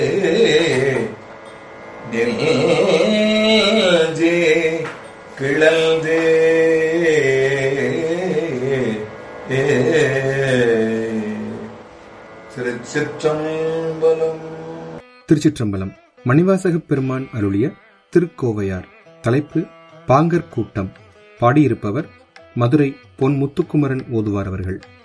நெஞ்சே கிளந்து திருச்சிற்றம்பலம். திருச்சிற்றம்பலம். மணிவாசகப் பெருமான் அருளிய திருக்கோவையார். தலைப்பு பாங்கர் கூட்டம். பாடியிருப்பவர் மதுரை பொன் முத்துக்குமரன் ஓதுவார் அவர்கள்.